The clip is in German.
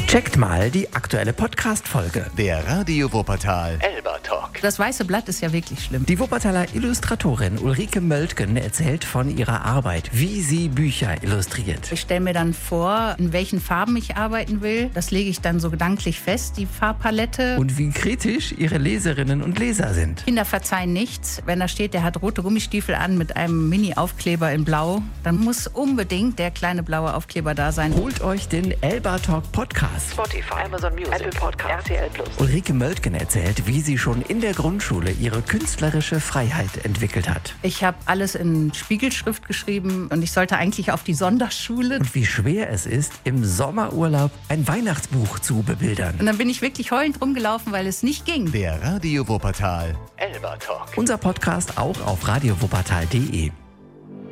Checkt mal die aktuelle Podcast-Folge. Der Radio Wuppertal Elba Talk. Das weiße Blatt ist ja wirklich schlimm. Die Wuppertaler Illustratorin Ulrike Möltgen erzählt von ihrer Arbeit, wie sie Bücher illustriert. Ich stelle mir dann vor, in welchen Farben ich arbeiten will. Das lege ich dann so gedanklich fest, die Farbpalette. Und wie kritisch ihre Leserinnen und Leser sind. Kinder verzeihen nichts. Wenn da steht, der hat rote Gummistiefel an mit einem Mini-Aufkleber in Blau, dann muss unbedingt der kleine blaue Aufkleber da sein. Holt euch den Elba Talk Podcast. Spotify, Amazon Music, Apple Podcast, RTL Plus. Ulrike Möltgen erzählt, wie sie schon in der Grundschule ihre künstlerische Freiheit entwickelt hat. Ich habe alles in Spiegelschrift geschrieben und ich sollte eigentlich auf die Sonderschule. Und wie schwer es ist, im Sommerurlaub ein Weihnachtsbuch zu bebildern. Und dann bin ich wirklich heulend rumgelaufen, weil es nicht ging. Der Radio Wuppertal Elba Talk. Unser Podcast auch auf radiowuppertal.de.